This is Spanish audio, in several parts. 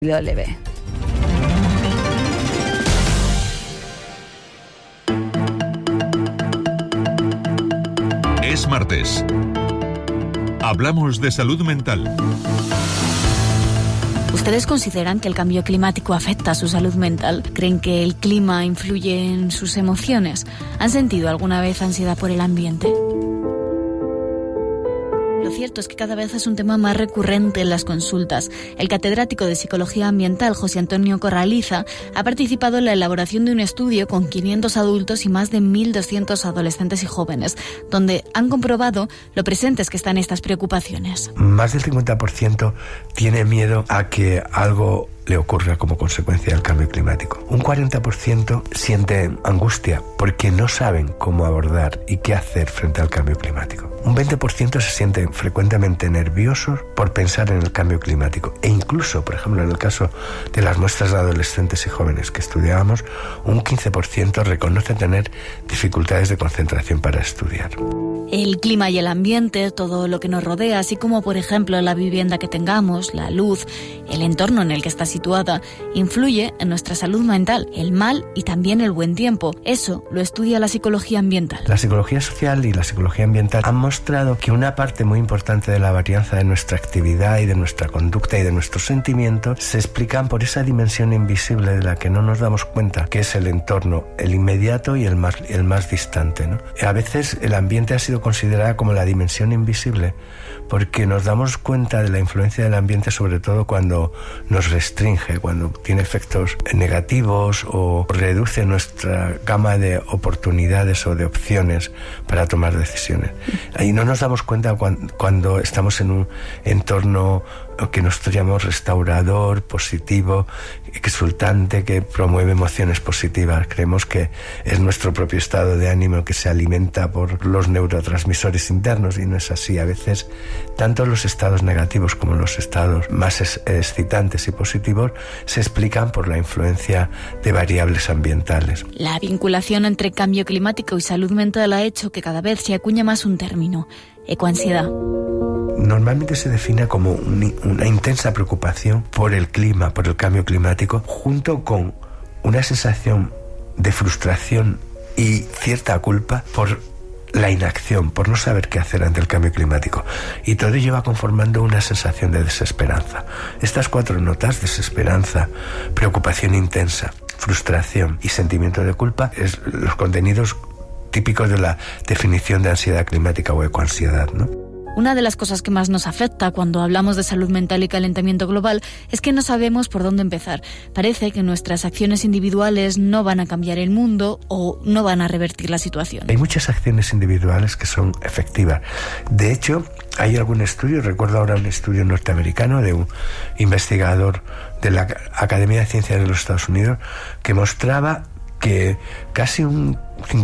W. Es martes. Hablamos de salud mental. ¿Ustedes consideran que el cambio climático afecta a su salud mental? ¿Creen que el clima influye en sus emociones? ¿Han sentido alguna vez ansiedad por el ambiente? Lo cierto es que cada vez es un tema más recurrente en las consultas. El catedrático de Psicología Ambiental, José Antonio Corraliza, ha participado en la elaboración de un estudio con 500 adultos y más de 1.200 adolescentes y jóvenes, donde han comprobado lo presentes que están estas preocupaciones. Más del 50% tiene miedo a que algo le ocurra como consecuencia del cambio climático. Un 40% siente angustia porque no saben cómo abordar y qué hacer frente al cambio climático. Un 20% se sienten frecuentemente nerviosos por pensar en el cambio climático. E incluso, por ejemplo, en el caso de las muestras de adolescentes y jóvenes que estudiábamos, un 15% reconoce tener dificultades de concentración para estudiar. El clima y el ambiente, todo lo que nos rodea, así como, por ejemplo, la vivienda que tengamos, la luz, el entorno en el que está situada, influye en nuestra salud mental, el mal y también el buen tiempo. Eso lo estudia la psicología ambiental. La psicología social y la psicología ambiental han mostrado que una parte muy importante de la varianza de nuestra actividad y de nuestra conducta y de nuestros sentimientos se explican por esa dimensión invisible de la que no nos damos cuenta, que es el entorno, el inmediato y el más distante, ¿no? A veces el ambiente ha sido considerada como la dimensión invisible porque nos damos cuenta de la influencia del ambiente sobre todo cuando nos restringe, cuando tiene efectos negativos o reduce nuestra gama de oportunidades o de opciones para tomar decisiones. Ahí no nos damos cuenta cuando estamos en un entorno que nosotros llamamos restaurador, positivo, exultante, que promueve emociones positivas. Creemos que es nuestro propio estado de ánimo que se alimenta por los neurotransmisores internos y no es así. A veces, tanto los estados negativos como los estados más excitantes y positivos se explican por la influencia de variables ambientales. La vinculación entre cambio climático y salud mental ha hecho que cada vez se acuñe más un término: ecoansiedad. Normalmente se define como una intensa preocupación por el clima, por el cambio climático, junto con una sensación de frustración y cierta culpa por la inacción, por no saber qué hacer ante el cambio climático. Y todo ello va conformando una sensación de desesperanza. Estas 4 notas, desesperanza, preocupación intensa, frustración y sentimiento de culpa, es los contenidos típicos de la definición de ansiedad climática o ecoansiedad, ¿no? Una de las cosas que más nos afecta cuando hablamos de salud mental y calentamiento global es que no sabemos por dónde empezar. Parece que nuestras acciones individuales no van a cambiar el mundo o no van a revertir la situación. Hay muchas acciones individuales que son efectivas. De hecho, hay algún estudio, recuerdo ahora un estudio norteamericano de un investigador de la Academia de Ciencias de los Estados Unidos que mostraba que casi un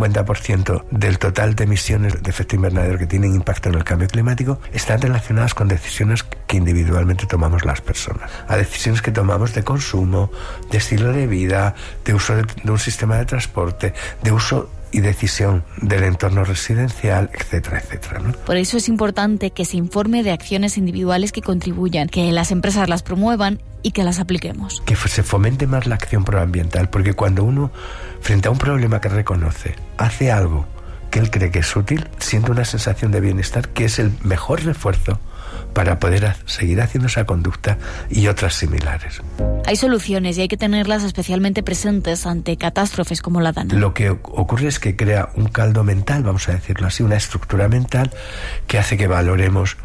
50% del total de emisiones de efecto invernadero que tienen impacto en el cambio climático están relacionadas con decisiones que individualmente tomamos las personas. A decisiones que tomamos de consumo, de estilo de vida, de uso de un sistema de transporte, de uso y decisión del entorno residencial, etcétera, etcétera, ¿no? Por eso es importante que se informe de acciones individuales que contribuyan, que las empresas las promuevan y que las apliquemos. Que se fomente más la acción proambiental, porque cuando uno, frente a un problema que reconoce, hace algo que él cree que es útil, siente una sensación de bienestar que es el mejor refuerzo para poder seguir haciendo esa conducta y otras similares. Hay soluciones y hay que tenerlas especialmente presentes ante catástrofes como la Dana. Lo que ocurre es que crea un caldo mental, vamos a decirlo así, una estructura mental que hace que valoremos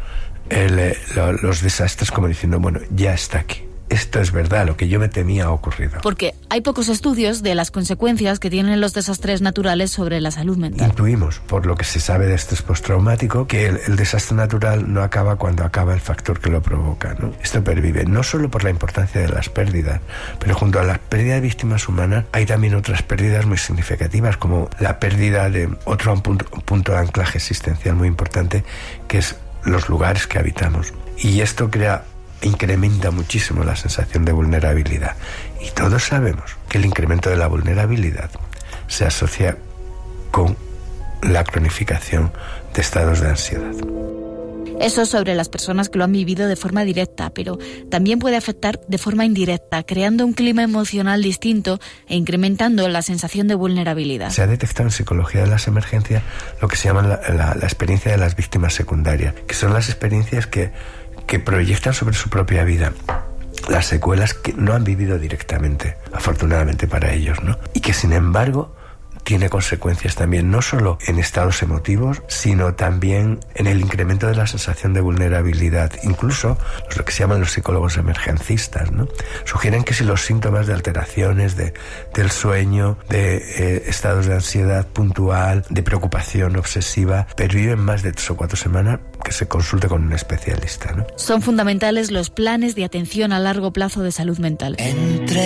los desastres como diciendo, bueno, ya está aquí. Esto es verdad, lo que yo me temía ha ocurrido. Porque hay pocos estudios de las consecuencias que tienen los desastres naturales sobre la salud mental. Intuimos, por lo que se sabe de estrés postraumático, que el desastre natural no acaba cuando acaba el factor que lo provoca, ¿no? Esto pervive, no solo por la importancia de las pérdidas, pero junto a la pérdida de víctimas humanas hay también otras pérdidas muy significativas, como la pérdida de otro punto de anclaje existencial muy importante, que es los lugares que habitamos. Y esto incrementa muchísimo la sensación de vulnerabilidad. Y todos sabemos que el incremento de la vulnerabilidad se asocia con la cronificación de estados de ansiedad. Eso sobre las personas que lo han vivido de forma directa, pero también puede afectar de forma indirecta, creando un clima emocional distinto e incrementando la sensación de vulnerabilidad. Se ha detectado en psicología de las emergencias lo que se llama la experiencia de las víctimas secundarias, que son las experiencias que proyectan sobre su propia vida las secuelas que no han vivido directamente, afortunadamente para ellos, ¿no? Y que sin embargo tiene consecuencias también, no solo en estados emotivos, sino también en el incremento de la sensación de vulnerabilidad. Incluso lo que se llaman los psicólogos emergencistas, ¿no? Sugieren que si los síntomas de alteraciones del sueño, de estados de ansiedad puntual, de preocupación obsesiva, perviven más de 3 o 4 semanas, que se consulte con un especialista, ¿no? Son fundamentales los planes de atención a largo plazo de salud mental.